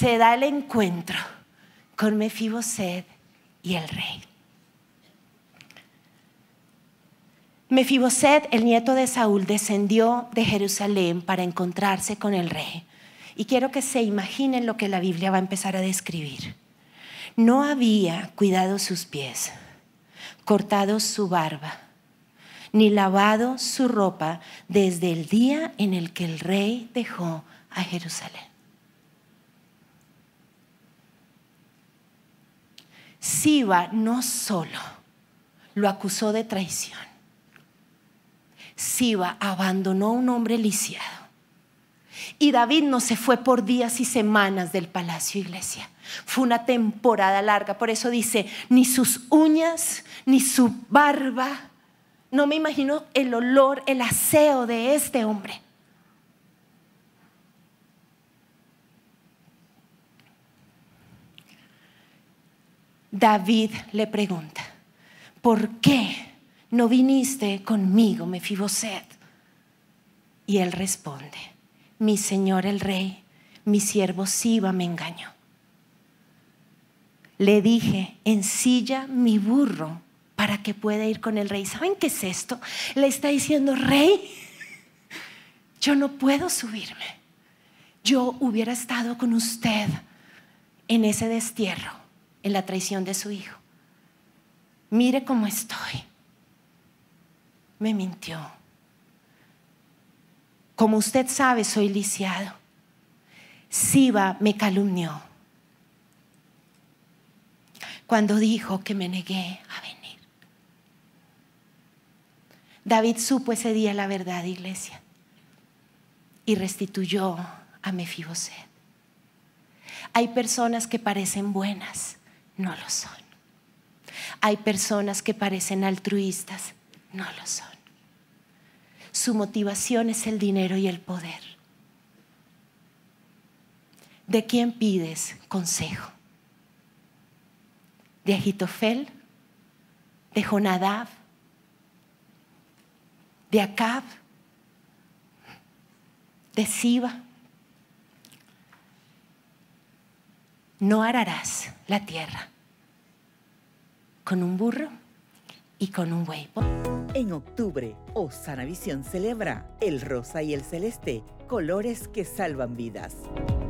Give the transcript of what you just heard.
se da el encuentro con Mefiboset y el rey. Mefiboset, el nieto de Saúl, descendió de Jerusalén para encontrarse con el rey. Y quiero que se imaginen lo que la Biblia va a empezar a describir. No había cuidado sus pies, cortado su barba, ni lavado su ropa desde el día en el que el rey dejó a Jerusalén. Siba no solo lo acusó de traición, Siba abandonó a un hombre lisiado. Y David no se fue por días y semanas del palacio, iglesia. Fue una temporada larga. Por eso dice, ni sus uñas, ni su barba. No me imagino el olor, el aseo de este hombre. David le pregunta, ¿por qué no viniste conmigo, Mefiboset? Y él responde, mi señor el rey, mi siervo Siba me engañó. Le dije, ensilla mi burro para que pueda ir con el rey. ¿Saben qué es esto? Le está diciendo, rey, yo no puedo subirme. Yo hubiera estado con usted en ese destierro, en la traición de su hijo. Mire cómo estoy. Me mintió. Como usted sabe, soy lisiado. Siba me calumnió cuando dijo que me negué a venir. David supo ese día la verdad, iglesia, y restituyó a Mefiboset. Hay personas que parecen buenas, no lo son. Hay personas que parecen altruistas, no lo son. Su motivación es el dinero y el poder. ¿De quién pides consejo? ¿De Ahitofel? ¿De Jonadab? ¿De Acab? ¿De Siba? No ararás la tierra con un burro y con un buey. En octubre, Osana Visión celebra el rosa y el celeste, colores que salvan vidas.